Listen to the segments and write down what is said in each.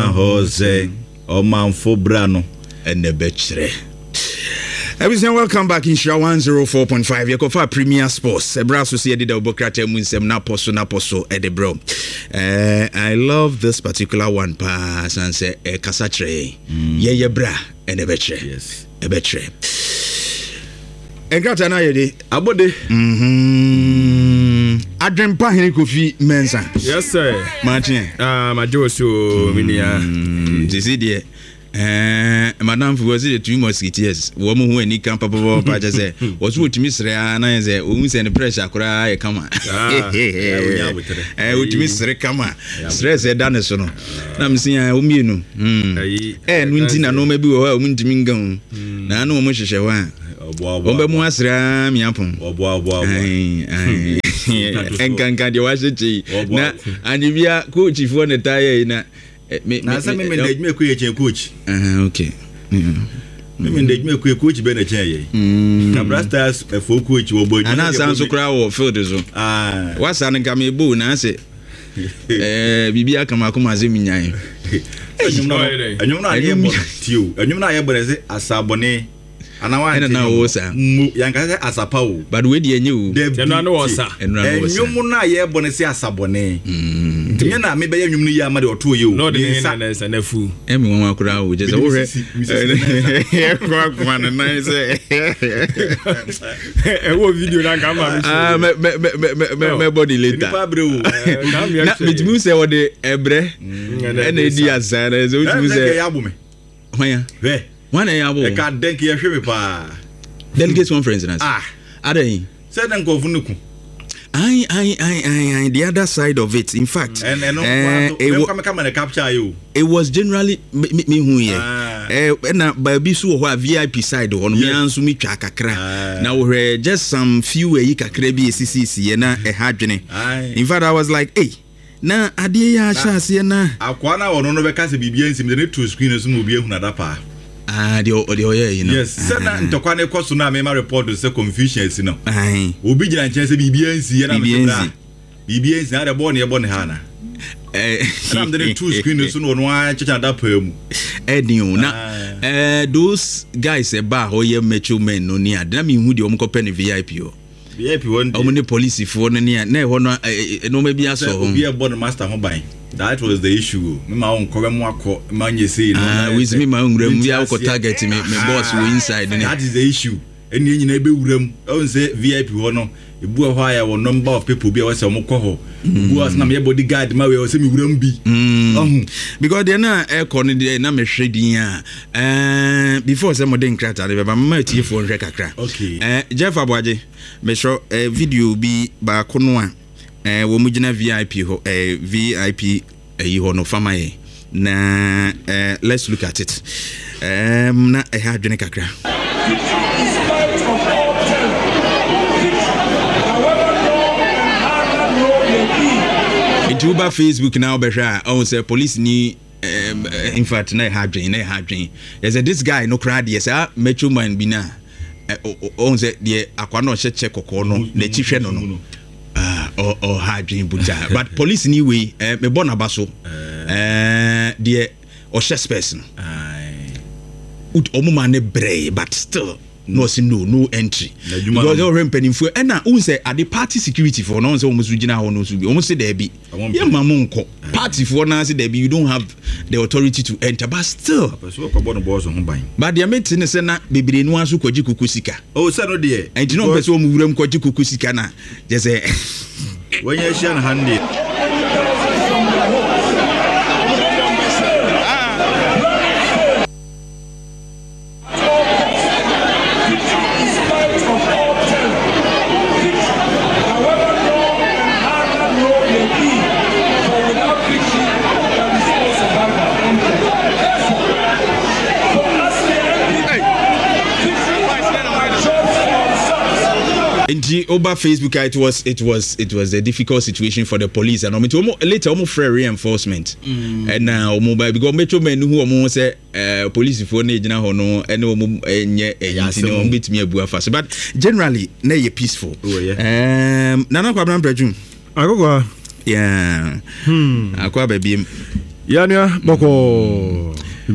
Jose Omanfo Brano and the Betchere. Everyone, welcome back in Shra 104.5. Yakofa Premier Sports. Ebra associated with Bokrate Munsem Naposo Edebro. I love this particular one pass and say Kasatre. Yeah, bra and Ebetre. Yes. Ebetre. Engrata na yede abode adwempa hene Kofi Mensah. Yes sir. Martin majoso minia dizidie madam for the 2 musketeers wo mo hu ani kan papa just say wo so otimi sere na say o hu say the pressure akora e kama otimi sere kama stress e da ne so no na msia o mienu no ntina no ma bi wo ha o ntimi ngan na no mo hwehwe wa Ombe mu asra miapon. Obo. Enkanka de wasechi. Na anibia coach ifo ne taye na na sa me ndejme ku ye chen coach. Okay. Me ndejme ku coach be na chen ye. Na Blasters fo coach wo bo. Ana san so kra wo field so. Wasa nka me bu na se bibia kama kuma ze minyan. Anyum na ye bo tiu. Anyum na ye bo ze asabone. Anawa na wosa yanka asapa o but we dey enye o eno na wosa enwum na ye bone se asabone ntime na me be enwum no ya ma de oto ye o no de na fu emi won akura o je se wo re e kwa na na se e wo video na ka ma me body later na me se wo de ebre e na edi azara so tu se ya bu me hoya One abo. E ka denk ye hwe me pa. Delegate conference na. Adan. Say den ko funuku. I the other side of it. In fact, it was generally me hu here. Na baby so ho VIP side ho no me anso me twa kakra. Na we just some few e kakra bi CCC na e hadwene. In fact, I was like, hey, na ade ya asase na. Akwa na wono no be ka se bibia nsim de to screen so mo bi ehuna da pa. The you know. Yes, sana ntokwane koso na me ma report say confusion is no. Obi gina nche say bibia nsi na me bra. Bibia nsi na de born ha na. I'm the two screen so no one chicha da pa mu. Na those guys e ba ho ye metro men no ni ade na me hu de om ko pen VIP o. VIP one day. Omni police for no ni na ho no ma bi aso ho. Obi e born master ho ban. That was the issue. Me ma on ko mu akọ manye say no. With me ma nwuram we akọ target me boss we inside. That is the issue. Eni nyina be wuram. I say VIP ho no. Ebu ho aya wo number of people be was mo kọ ho. Ebu as na me bodyguard ma we say me wuram bi. Because they na e kọ no dey na me hwedin a. Before say modern crata dey ba ma tie phone hwe kakra. Okay. Jeff Abwaje me show video bi ba ko no a wo mugina VIP ho VIP ho no famaye na let's look at it na hadwene kakra into ba Facebook now be sure on say police ni in fact na hadwene there's this guy no crowd yes metro man bi na on say the akwa no check kokko no na chihwe no or hardin buta but police anyway me born abaso the oshest person ut omuma ne brey but still no entry because they were penning for and now say at the party security for no say almost regional ho no so be almost say there be yeah mamunko party for now say there be you don't have the authority to enter but still but the meeting say na bebre no aso kwaji kukusika oh say no there and you know person wo muwuram kwaji kukusika na just say when you share handy over Facebook it was a difficult situation for the police and later almost free reinforcement and now mobile because metro men who say police for na gina ho no and enye no bit me abu afa but generally na ye peaceful nana kwabran prejum agogwa yeah akwa baby Yanya Boko.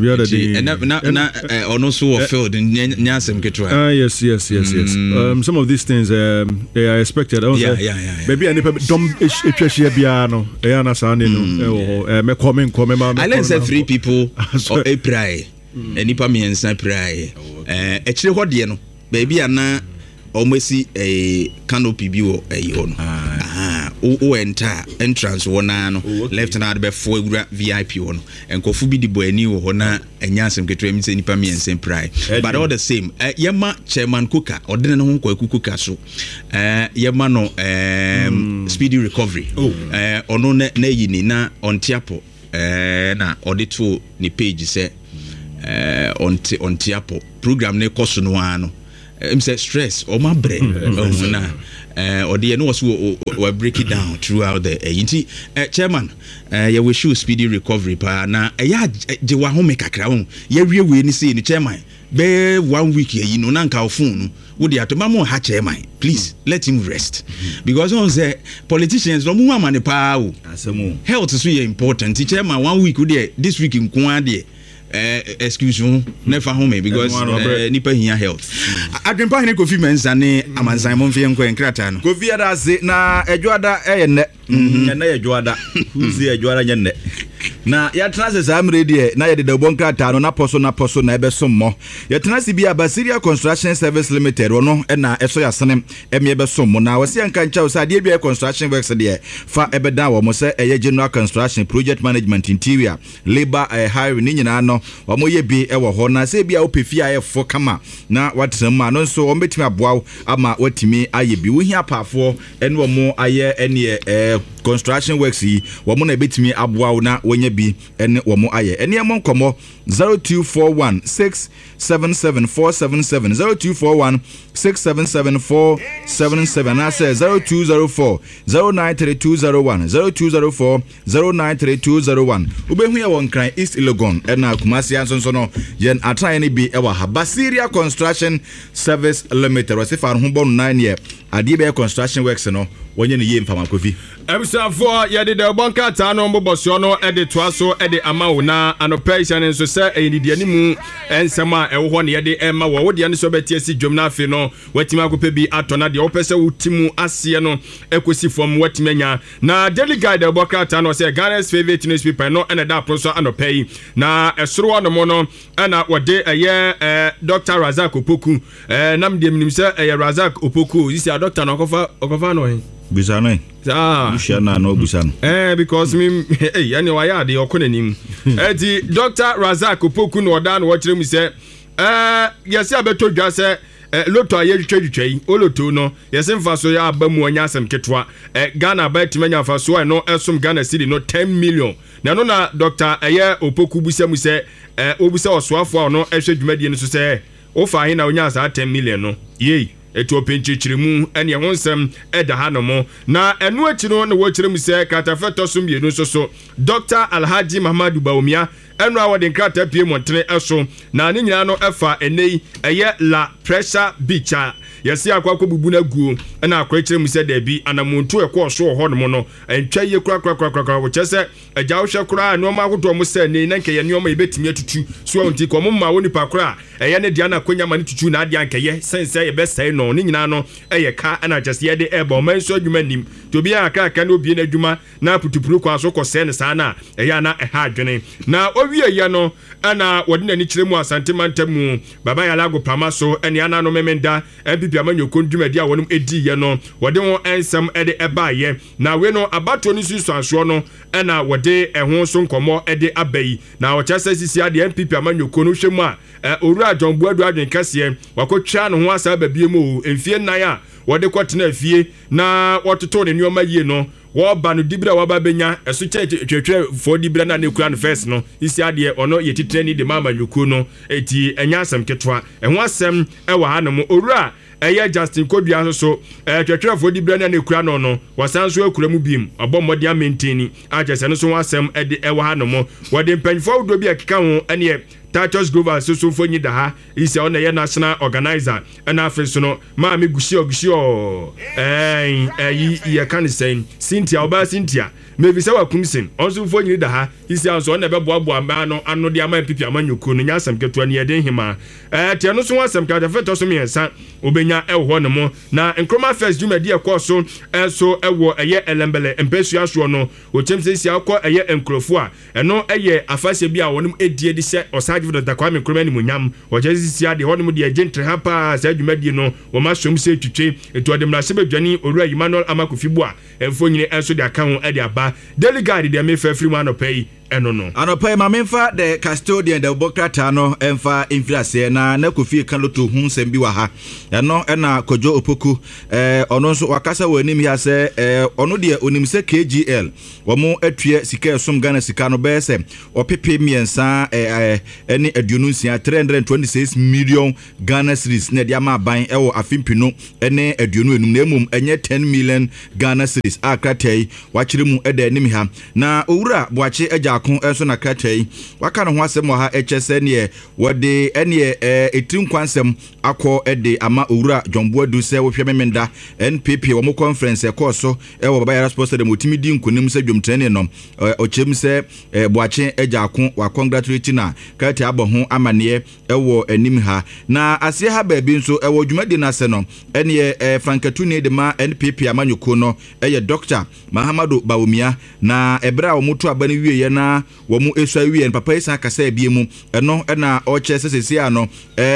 Ono so field nyasem ketwa. Yes. Some of these things they are expected. Maybe any dom etwehia bia no. Eyana sane no. Me come I learned say 3 people or a pray. Enipa miensa pray. Echire ho de no. Baby ana almost a canopy bi wo eyi no. O enter entrance wona no left na be for VIP one enkofu bi di boani wo na enyasem ketwa mi se nipa miense prai but all the same yema chairman Kuka odene no kwaku Kuka so yema no speedy recovery ono na yini na ontiapo na audito ni page se ontiapo program ne koso no ano say stress or my brain or the no we break it down throughout the chairman you wish you speedy recovery pa na ya je wa home kakra won ya wie we ni say ni chairman be 1 week you know na nka phone wo dey atoma mo ha chairman please let him rest because on say politicians no mu amane pa o health is really important chairman 1 week dey this week in kwa dey excuse me never home because nipa here health adwempa hene Kofi Mensah ne amansan mo mfie nko enkrata no Kofi adase na edwoada ene na edwoada huzi edwoada nyenne na ya transe sa amre die na ye de bonkrata no na poso na ebeso mo ya transe bia Basiria Construction Service Limited no na eso ya sene eme ebeso mo na wase anka ncha so ade bia construction works de fa ebeda wo mo se eye general construction project management interior labor hiring ni nyina no wo mo ye bi e wo ho na se bia opefia ye fo kama na watrem ma no so wo betimi aboa ama watimi aye bi wo hia paafo ene wo mo aye ene construction works yi wo mo na betimi aboa na wonye bi ene wo mo aye ene mo nkomo 0241677477 0241677477 na say 0204093201 0204093201 ubehu ye won kran East Ilogon ena Kumasi ansonso no yen atran ne bi e wa ha Basiria Construction Service Limited wase fa ho bon 9 year ade be construction works no wonye ne ye mfama Kofi ebisafo ye de bonka ta no mbobosio no e de toaso e de amawo na anopeishan nso se enidi animu ensema e wo ho ne ye de ema wo de ne so betie si dwom na afi no watima akope bi atona de opese wutimu ase no ekosi fom watimanya na daily guide bonka ta no se Ghana's favorite newspaper no ene da proso anopei na esoro no mo no na wode eye Dr. Razak Opoku nam de minim se eye Razak Opoku isi a doctor no okofa no Bisano. Bushana no Busano. Because me yani waya de okonanim. Di Dr. Razak Opoku no dan wo kire mu se yesi abeto dwa se loto aye twetwetwei oloto no yesi mfaso ya abamu anya asem ketwa Ghana batimanya mfaso no esom Ghana city no 10 million. Na no na Dr. Aye Opoku busa mu se obusa osoafo no ehwe dwumadie no so se ofa hin na onya asa 10 million no yei eto penchichirimu ene wonsem eda hanomo na enu akiro na wo chiremu se katafeto so mienu so Dr. Alhaji Muhammadu Bawumia enu awode nkrata pie montre eso na ne nyina no efa enei eye la pressure bicha yesi akwakọ bubu na guo na akwa chiremu se da bi anamontu ekọ so ho no no entwa ye kra wo chese agya wo hwe kra no ma akoto mo se nei na nke ye neoma ebetimi atutu so onti ko mo ma woni pa kra eye ne dia na konya ma ne tutu na adia nke ye sense ye besai no ni nyina no eye ka na just ye de ebo man so adwuma nim to bia aka na obi na adwuma na putupuru kwa so ko se ne sa na eye na ha adwene na owie ye no ana wode na ni chiremu asante mantamu baba ya lago pama so ene ana no memenda MPP amanyoko ndwumadi a wonum edi ye no wode won ensem ede eba ye na we no abato ni susu anso no ena wode ehon so nkomo ede abai na wo chese sisi ade MPP amanyoko no hwemu a owura John Buadu adwen kase wakotwa no ho asa babie mu emfie nan a wode kwotena afie na wototo ne nyoma yie no wo ba no dibra wa ba benya eso twetwe for dibra na ne kura no first no isi ade ono ye titreni de mama nyoko no eti enya asem ketwa ehon asem ewa ha no mo owura eye Justin Kodua so twetwe for dibra na ne kura no no wasanso akura mu bim abommode a maintain agese no so asem ede ewa ha no mo wode mpanfo do bi akeka ho ene Titus Grover so fonyi da ha isi ona ye national organizer na afi so no ma me gushi ye kan say senior Cynthia maybe say wa kumsen also fo nyini da ha isi anso na be boaboa ma no ano de ama pipi amanyoko no nya asem keto ne yeden hima tie no so asem ka da feto so miensa obenya ewo no mo na Nkrumah First Jumadi ekoso enso ewo eye elembele empesu aso no otemse si akọ eye enkrofo a eno eye afase bi a wonim edie de se osaje Dr. Kwame Nkrumah ni munyam ojezi si ade honom de agentre ha pa sa Jumadi no wo ma som se twitwe eto de mrase badwani Owura Emmanuel Amakofibu a emfo nyine enso de aka ho ade aba delegate de me fa free man opay eno anopay ma memfa the custodian the bokrata no emfa influence na Kofi kan loto hu nsem bi wa ha eno na Kojo Opoku ono nso wakasa wanim ya se ono de onim se KGL wo mo atue sika esom Ghana sika no be se opepe miensa ene aduonu nsia 326 million Ghana cedis na dia ma ban ewo afimpino ene aduonu enum na emum enye 10 million Ghana cedis akratai wakire mu eda anim ha na Owura Boache agya enso na kratai waka no ho asem ha HSN ne wode ene etim kwansem akọ ede ama Owura Jomboadu se wo hwe memenda NPP wo mo conference ekoso ewo baba yara sponsor dem otimi di nkonim se dwomtrene no ochem se Boache agya wa congratulate na kratai abo ho amane ewo anim ha na ase ha ba bi nso ewo dwumadi na se no ene Frankatu ne de ma NPP amanyoko no eye Dr. Mahamadu Bawumia na ebra wo mutu abane wiye na wo mu esua wiye papa isa kasa ebie mu eno na oche sesese ano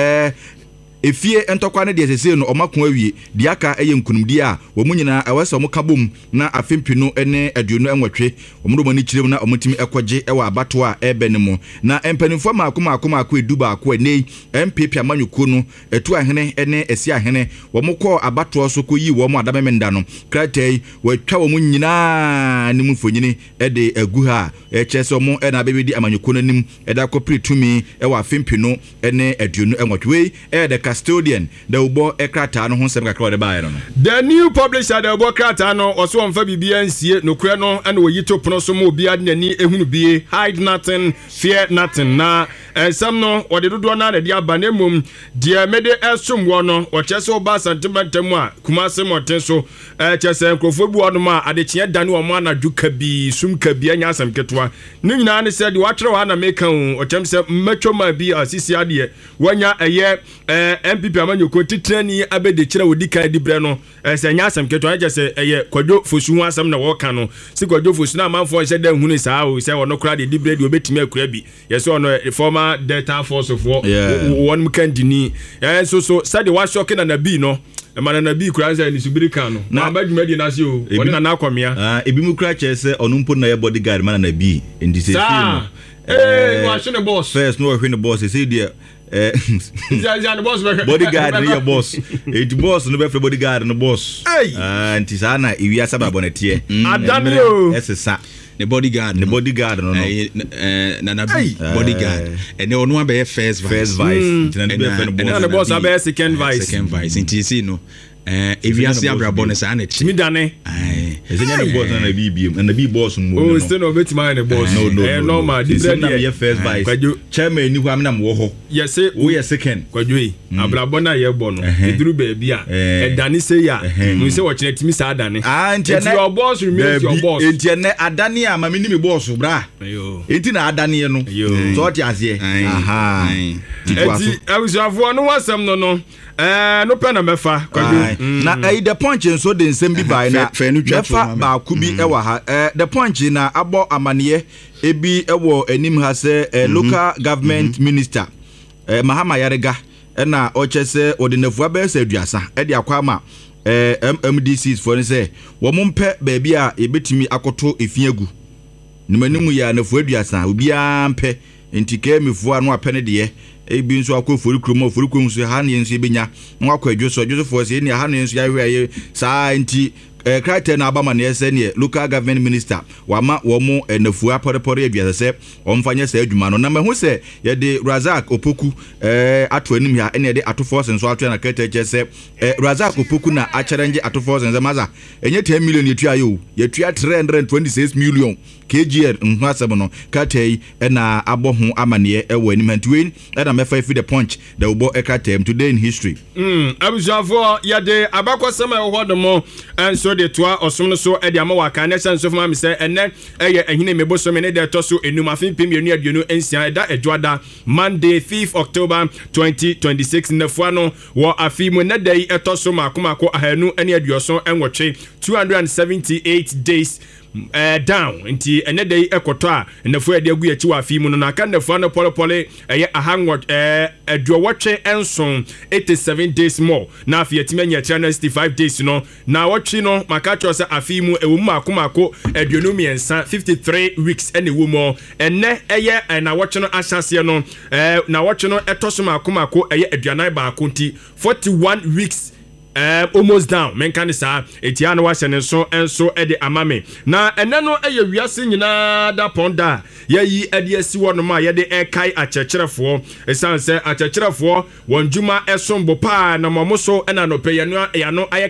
efie entokwa ne de sese no omako awie di aka eye nkunumdi a wo mu nyina awase omo kabom na afempino ene aduonu enwotwe wo mu do mani kirem na omutimi ekogye ewa abato a ebene mu na empanimfo maako eduba ako ene MPP amanyoko no etu ahene ene esi ahene wo mu kọ abato so ko yi wo mu adamemenda no kratai watwa wo mu nyina ni mu fonyini ede agu ha echese omo ena bebedi amanyoko no nim eda kopri tumi ewa afempino ene aduonu enwotwe ede custodian the ubo ekrata no ho sem kakra de bae no the new publisher the ubo ekrata no oso omfa bibia nsie no kure no ene wo yito pono so mo bia nani ehunu bie hide nothing fear nothing na sam no wode dodo na de aba na mum de mede esum wo no o chese oba sentimentam a kuma sem oten so chese nkrofo bu ono ma adechie dane o ma na duka bi sum ka bi anya asam ketwa ni nyina ne se de watre wa na meka o chem se metwo ma bi asisi ade wanya eye MPP amanyoko titrani abede kira wodi kan di bre no se nya asam keto anya se eye Kwadwo Fosu hu asam na wo kan no si Kwadwo Fosu na amanfo se da hunu saa o se wono kra de di bre de obetimi akura bi ye se ono former Delta Force of one kan dini so sade wa shock na nabi no mana nabi kura se ni subiri kan no na badwuma di na se o woni na akwamia ebi mu kra che se ono mpo na ye bodyguard mana nabi ndi se no wa shine boss first no hwe ne boss se dia bodyguard no your boss it boss no be bodyguard no boss anti sana iwia saba bonetie adanio esesa the bodyguard no na bodyguard and no one be first vice and the boss be second vice inti see no eviase abrabone sa na chi mi dane ezenya ne boss na bibiem na bi boss mo no still no betima na boss no ma different na first vice chairman ni hwam na mo ho yes we are second Kwadwo abrabona ye bo no eduru ba bia edane se ya mo se wo kire timi sa adane nti your boss remains your boss nti ne adane a ma meni me boss bra nti na adane no so ti ase aha enti abusuafo no wasam no no pena mefa Kwadwo na the punch so de nsem bi bai na mefa ba ku bi ewa ha the punch na abo amane ebi ewo anim ha se local government minister Mahama Yarega na ochese odinafu abese aduasa e de akwa ma MDCs for say wo mompe ba bia ebetimi akoto efiagu nimanimu ya nafu aduasa obi ampe entike mefu anu apene de ebi nso akofori kromo so ha ne nso ebenya nwa akwa adwoso for say ne ha ne nso ya hwe saa enti krater na abama ne se ne local government minister wama wo mu nafu apodepode aduasa se omfanye sa adwuma no na mahu se ye de Razak Opoku ato anim ya ene de ato force nso ato na krater che se Razak Opoku na acherenge ato force nze maza enye 10 million yetua yo yetua 326 million KGL nhasem no krater na abo ho amane ewo anim antwen na mefa fi the punch the ubo krater today in history abujafo ye de abakwasema ho domo and so de toa ɔsom no so de ama waka ne san so fama me sɛ ɛnɛ ɛyɛ ahine meboso me ne de to so enum afin pemienu aduonu ensia ɛda adwoada Monday 5th October 2026 nafua no wɔ afi mu ne dai ɛtɔ so makomako ahanu ne aduoso enwɔtwe 278 days down nti ene dey ekoto a nefo ade agu yachi wa fi mu no na kan nefo no polepole eye ahanwo aduowotwe enson 87 days more na afi yatime nya 65 days no na wotwe no maka cho se afi mu ewu makomako aduonu miensa 53 weeks ene ewu mo ene eye na wotwe no ahyase no na wotwe no etoso makomako eye aduanan ba akonti 41 weeks almost down menka sa etia no wahye ne so enso de amame na ene no eye wiase nyina da ponda yayi ade asi wono ma ye de ekai akyerkyerefo esan se akyerkyerefo wonjuma esombo pa na momoso ena no pe ya no aye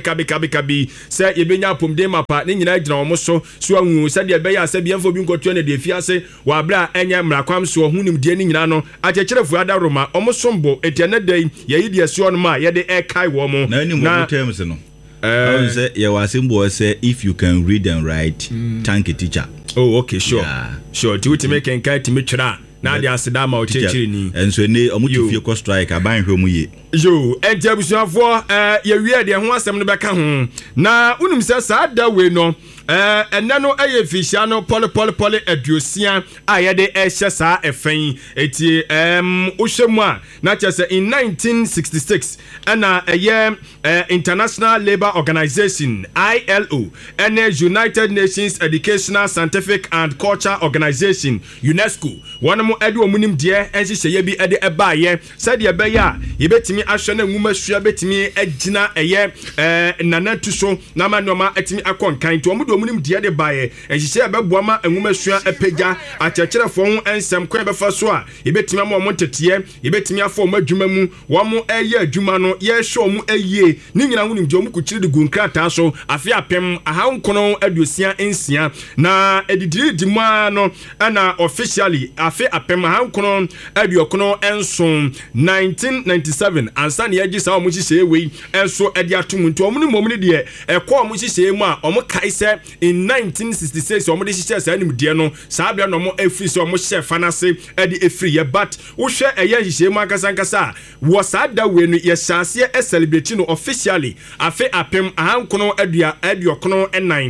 kabi se ye benya pomde mapa ne nyina gina womoso so anwu se de be ya se biamfo bi nkotu na de fiase wa bra enye mrakwam so hunim de ne nyina no akyerkyerefo adaroma omosombo etiane dai yayi de asi wono ma ye de ekai wo mo na any terms no I say you was symbol say if you can read and write thank a teacher. Oh okay sure sure to make enkai to me try na dia aseda ma o chechiri ni enso ne omutu fie ko strike aban hwe mu ye yo entabusuafo ye wie de ho asem no beka ho na unum se sa da we no enne no aye fihia no pole aduosia aye de ehye sa efan eti ohwemu a na chese in 1966 ana aye International Labour Organization ILO and United Nations Educational Scientific and Culture Organization UNESCO one mo ede omunim de enhye ye bi ede ebaye said ye be ya ye betimi ahwe na nwuma sua betimi agina eye nanatu so na manoma etimi akonkan to omudo omunim de de baye enhye ye beboa ma nwuma sua epega akyerkyerefo ho ensem kwan befa so a ye betimi ama omo teteye ye betimi afo omo adwuma mu wo mo eye adwuma no ye hwe omo eye ni nyina hunim de omo kuchiri de gunkrata so afi apem ahankono aduosia ensia na edidiri di mu no na officially afi apem ahankono aduokono enson 1997 ansa ne yagi sa omo hihye we enso edi atum nti omo ni momni de ekọ omo hihye mu a omo kai se in 1966 omo de hihye sa anim de no sa bia no omo afri se omo hye fanase edi efri ye but wo hwe eye hihye mu akasankasa wo sa da we no ye hyase e celebrate no officially afi apem ahankono aduokono enan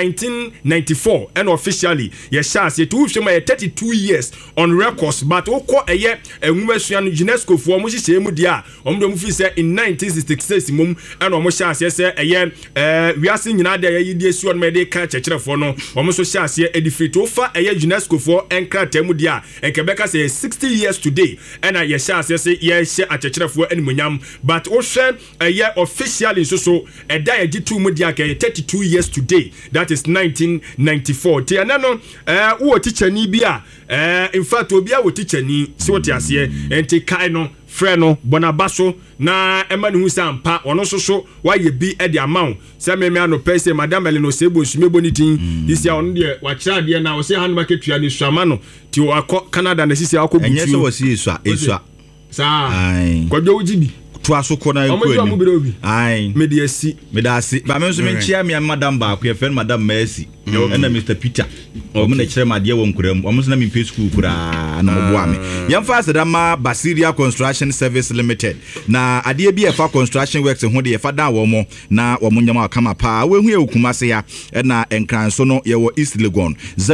1994 and officially ye hyase to hwe ma 32 years on records but okọ eye enwumasua no UNESCO fo mo hihye mu dia omdo mu fi se in 1966 mum and omo hyase se eye wiase nyina da ye die suo no mede ka kyerkyerefo no omo so hyase edifito fa eye UNESCO fo enkrata mu dia enkebeka se 60 years today and ye hyase se ye hye akyerkyerefo animonyam but o hwe eye officially so eda ye gitu mu dia ka 32 years today that is 1994 ti anano wo teacher ni bia in fact obi a wo teacher ni se wo te ase enti kai no frɛ no bonabaso na ema ne hu sampa ono so wa ye bi e de amount se meme ano pese madam Eleno sebo sumebo ni tin isia ono de wa kira de na wo se hanu market tua ni suama no ti akọ Canada na sisi akọ butu enye se wo si esua sa kwadwo ujibi to aso na ekweni ai mediasi medasi ba me so me chia me madam ba akọ fe madam Mercy and Mr. Peter omo na kire made wo nkuram omo so na me pay school kura na mo boa me yam fa sedama Basiria Construction Service Limited na ade bi e fa construction works ho de e fa dan wo mo na wo mo nyama kama pa we hu e okumase ya na enkran so no ye wo East Legon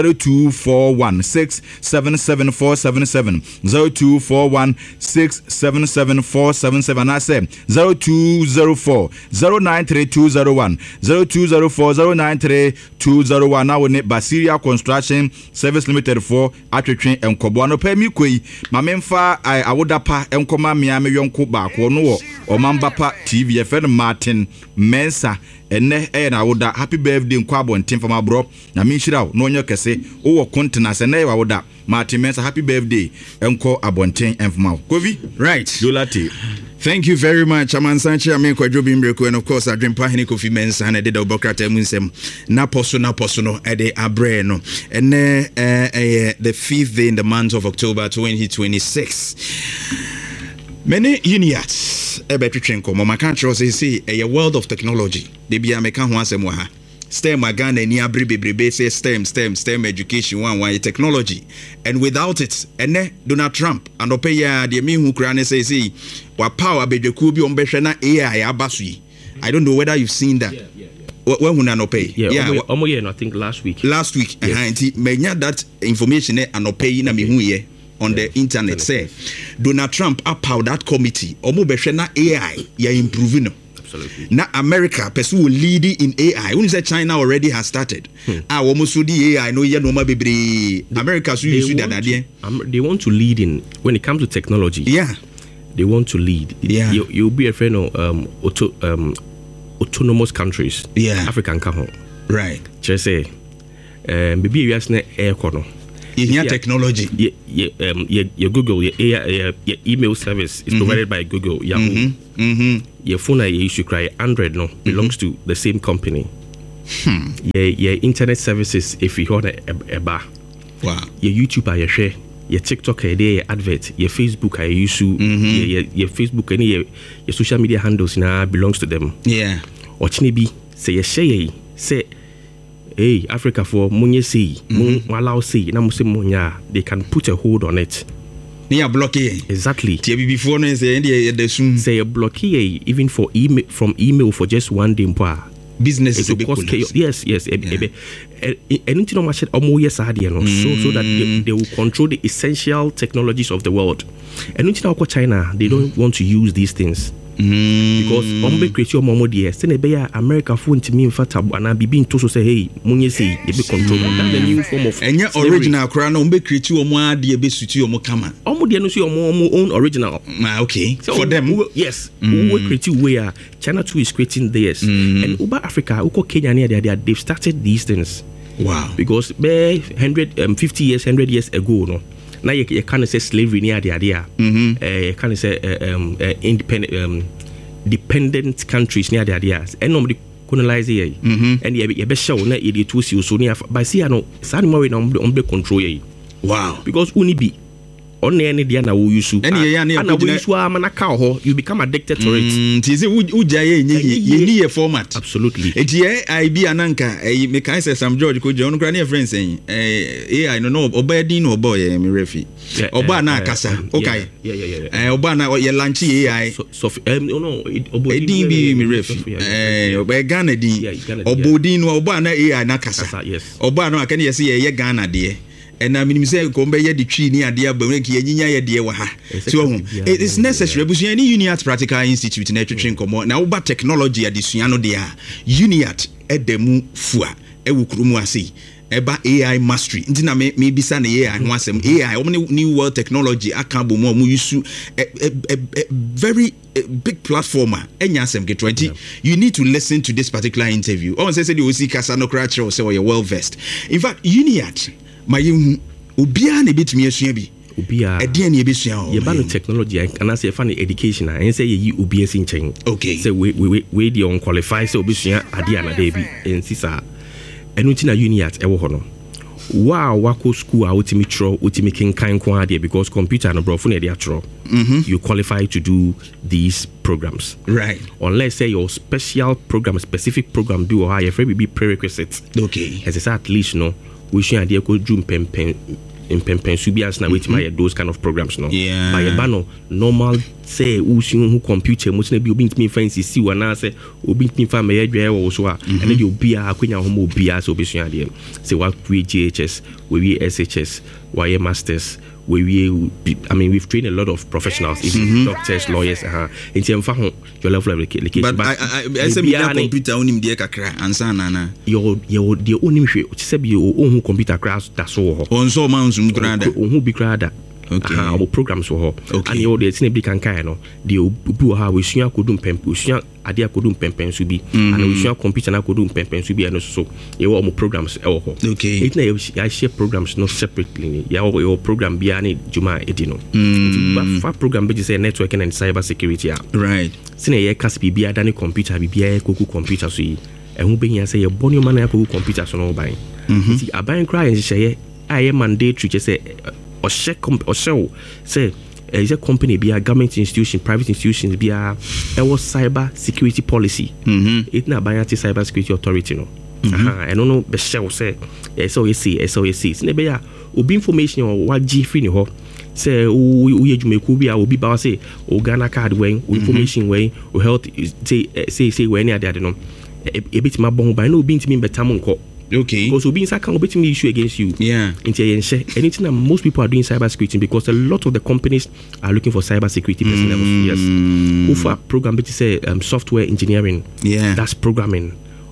0241677477 0241677477 na say 0204 093201 0204 093201 na Basiria Construction Service Limited for atwetwen enkobo no pa mi koi ma memfa awoda pa enkoma mia me yonko ba ko no wo omamba pa TV FM Martin Mensa enne na awoda happy birthday nkwa bonten fama bro na mi nhira no onye kese wo continent se na ye awoda Martin Mensa happy birthday enko abonten enfama kovi right Dolati. Thank you very much. Amansanchi Amenkwadwo Bimbreko and of course Adrimpa Hene Kofi Mensa and Deda Obokrata Munsem na poso no ede abre no and the 5th day in the month of October 2026. Many unions ebetwetwe nkomo maka tro say a world of technology de bia meka ho asem wa ha STEM agana ni abri bebrebe say STEM education one technology, and without it ene Donald Trump and opeya de me hu kra ne say wa power bedweku bi ombehwe na AI abasui. I don't know whether you've seen that. When we no pay. I think last week. Yes. Menya that information and pay na me hu ye on the internet say Donald Trump power that committee omo behwe na AI ya improve no. Absolutely. Now America person will lead in AI. When you say China already has started. Almost the AI no ye no ma bebre. America so use that idea. They want to lead in when it comes to technology. Yeah. They want to lead. Yeah. You'll be a friend of autonomous countries. Yeah. African country. Right. Just say maybe you ask air corner. Yeah, technology. Your Google, your email service is provided by Google, Yahoo. Your phone you use to cry Android belongs to the same company. Your internet services, if you want a bar. Wow. Your YouTube you share, your TikTok your advert, your Facebook you use to your Facebook and your social media handles now belongs to them. Yeah. Or be say you share say hey, Africa for munye say, allow say, na muse munya, they can put a hold on it. Near blockade. Exactly. Before they soon say a blockade even for email for just one day. Business is a big cost. Yes. Anything on my shit, so that they will control the essential technologies of the world. And anything China, they don't want to use these things. Because create your momo dear send a America phone to me in fact and be being told to say hey munye say they be control that's the new form of and original crown create your more dear be suit your kama dear no see your own original okay so, for them yes we create where China too is creating theirs and Uber Africa uko Kenya near there they've started these things. Wow. Because 150 years 100 years ago no now you can't say slavery near the idea. You can't say dependent countries near the ideas. And nobody colonize here. And you be show na it was you so near. But see, I know some more on the control. Wow. Because only be on any day na we use you become addicted to it. Ujaye format. Absolutely. I be ananka me can say some George ko John Crane friend saying I no obedi no boy me refi. Oba na kasa. Okay. Yeah. Oba na ye lunch AI. So no edin bi me refi. Oba Ghana din. Obodi no oba na AI na kasa. Yes. Oba no aka na say ye Ghana de. And I mean, say, come by the tree near the so it's necessary. But any Uniat Practical Institute in Education Common now, but technology at the Siano dia Uniat at the Mu Fua, Ewukrumuasi, Eba AI mastery. Intina maybe san AI and once AI, new world technology, Akabu Mo Musu, a very big platformer. Get 20. You need to listen to this particular interview. Oh, said you will see Casano Cratch or say you're well versed. In fact, Uniat. My ubia ne betumi asua bi ubia ade ne ebesua ye ba no technology and I say funny education and say ye ubia sin chen okay say we dey on qualify say obesua ade ana dey bi ensisa enu ti na Uniat e wo ho no wow wako school a utimi tro utimi kinkan ko ade because computer no bro phone dey atro you qualify to do these programs, right? Unless say your specific program do or higher be prerequisites. Okay, as I say at least no we should idea go do pen subians na which my those kind of programs no. Yeah. By a bano normal say who computer most na be obint me fancy see one na say obint me fa me adwa wo so a and then you be a akwanya homo bia so be so idea say what we GHS we SHS we masters we've trained a lot of professionals, even doctors, lawyers. In terms of your level of education, but I say me computer only me kakra answer na. Your the only way. Say be your own computer class. That's all. On so man some grada. Who be grada. Okay. Our programs were and you the thing be can no the obu ha we sua kodum pempe sua ade akodum pempen so bi and we sua computer na kodum pempen so bi and so you our programs e wo ho okay it na I share programs not separately your program bi ani juma edino but for program be say networking and cyber security right sine ye kas bi bia dane computer bi bia koku computer so yi e hu be yan say ye bonu man na koku computer so no ban ti aban cry and say I am mandatory just say or show say is a company be a government institution, private institutions be a cyber security policy. It na by cyber security authority no. I don't know be shall say SOAC. Ne be ya obi information or what G free ni ho. Say we jumeku bi a obi ba say o Ghana card when information when o health say when ya dey no. E bit ma bon ba no obi ntimi betam nko. Okay. Because obi inside can obey me issue against you. Yeah. Anything that most people are doing cyber security because a lot of the companies are looking for cyber security personnel. Yes. Ufa program which say software engineering. Yeah. That's programming.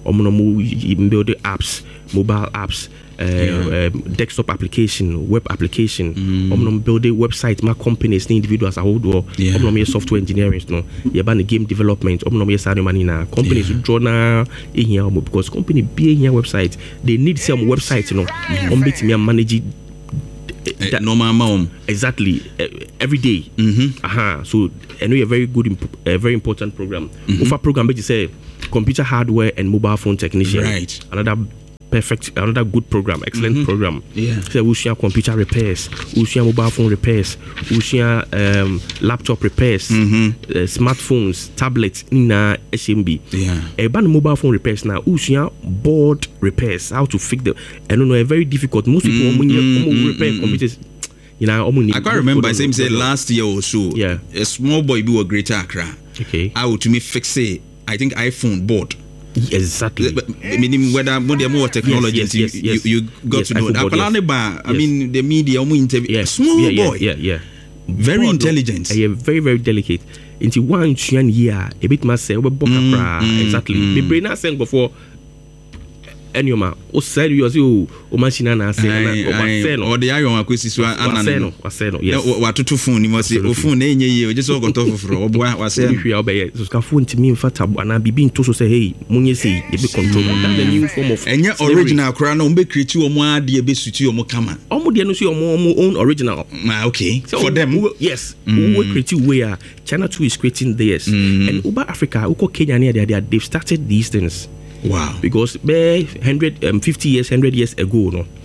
Build apps, mobile apps, desktop application, web application. Build a website, my companies, individuals, a whole door. Software engineering, no. You ban the game development. Companies draw now in here because company be in your website. They need some websites, you know. Manage that normal amount exactly every day. So I know a very good, very important program. Ufa program which say computer hardware and mobile phone technician. Right. Another good program, excellent program. Yeah. So we share computer repairs, we share mobile phone repairs, we share laptop repairs, smartphones, tablets in SMB. Yeah. About mobile phone repairs now, we share board repairs, how to fix them. I don't know, a very difficult. Most people repair computers. You know, I can't remember. I say last year or so. Yeah. A small boy be a Greater Accra. Okay. I would to me fix it. I think iPhone board. Exactly. Meaning whether more technology you got to know. I mean the media interview. Small boy. Yeah. Very intelligent. Very, very delicate. Into 1 year, a bit must say, exactly. The brain has sent before. Anyoma, o serious o machine na say na o de ayo akwesi so anano yes watoto phone ni mo say o phone na enye ye o just go to foforo o boa wa say hwe obeye so ka phone ti mi mfata ana bibi nto so say hey munye say e be control that the new form of enye original kra na o be create o mo ade e be suti o mo kama o mo de no so o mo own original okay so for them yes we create where China 2 is creating theirs and Uber Africa uko Kenya near they've started these things. Wow. Because 150 years, 100 years ago, no,